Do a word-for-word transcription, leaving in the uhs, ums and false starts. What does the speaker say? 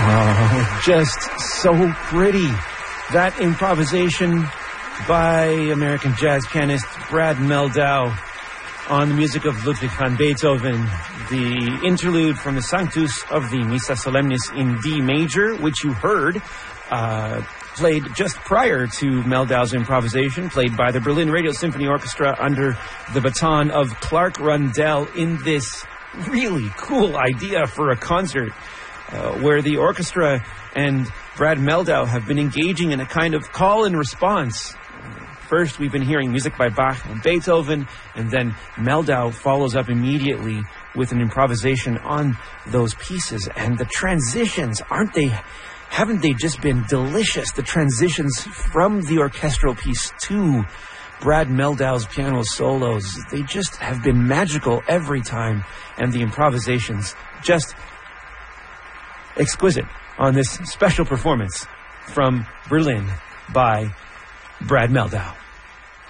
Oh, just so pretty. That improvisation by American jazz pianist Brad Mehldau on the music of Ludwig van Beethoven, the interlude from the Sanctus of the Missa Solemnis in D major, which you heard uh, played just prior to Mehldau's improvisation, played by the Berlin Radio Symphony Orchestra under the baton of Clark Rundell in this really cool idea for a concert uh, where the orchestra and Brad Mehldau have been engaging in a kind of call and response. First, we've been hearing music by Bach and Beethoven, and then Mehldau follows up immediately with an improvisation on those pieces. And the transitions, aren't they, haven't they just been delicious? The transitions from the orchestral piece to Brad Mehldau's piano solos, they just have been magical every time. And the improvisations, just exquisite on this special performance from Berlin by Brad Mehldau.